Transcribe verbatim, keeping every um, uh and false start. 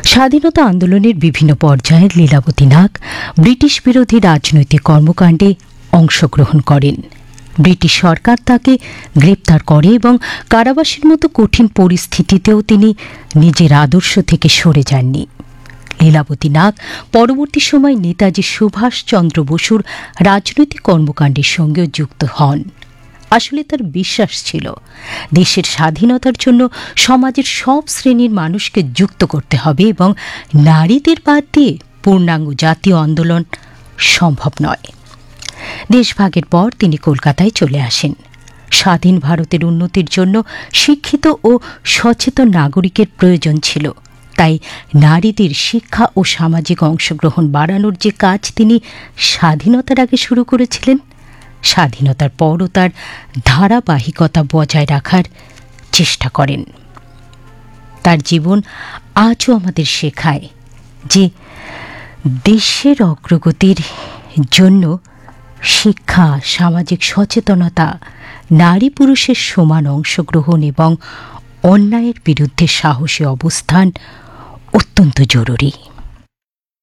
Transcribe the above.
স্বাধীনতা আন্দোলনের বিভিন্ন পর্যায়ের লীলাবতী নাগ ব্রিটিশ বিরোধী রাজনৈতিক কর্মকাণ্ডে অংশগ্রহণ করেন। ব্রিটিশ সরকার তাকে গ্রেপ্তার করে এবং কারাবাসের মতো কঠিন পরিস্থিতিতেও তিনি নিজের আদর্শ থেকে সরে যাননি। লীলাবতী নাগ পরবর্তী সময় নেতাজি সুভাষচন্দ্র বসুর রাজনৈতিক কর্মকাণ্ডের সঙ্গেও যুক্ত হন। আসলে তার বিশ্বাস ছিল দেশের স্বাধীনতার জন্য সমাজের সব শ্রেণীর মানুষকে যুক্ত করতে হবে এবং নারীদের বাদ দিয়ে পূর্ণাঙ্গ জাতীয় আন্দোলন সম্ভব নয়। দেশভাগের পর তিনি কলকাতায় চলে আসেন। স্বাধীন ভারতের উন্নতির জন্য শিক্ষিত ও সচেতন নাগরিকের প্রয়োজন ছিল। তাই নারীদের শিক্ষা ও সামাজিক অংশগ্রহণ বাড়ানোর যে কাজ তিনি স্বাধীনতার আগে শুরু করেছিলেন, স্বাধীনতার পরও তার ধারাবাহিকতা বজায় রাখার চেষ্টা করেন। তার জীবন আজও আমাদের শেখায় যে দেশের অগ্রগতির জন্য শিক্ষা, সামাজিক সচেতনতা, নারী পুরুষের সমান অংশগ্রহণ এবং অন্যায়ের বিরুদ্ধে সাহসী অবস্থান অত্যন্ত জরুরি।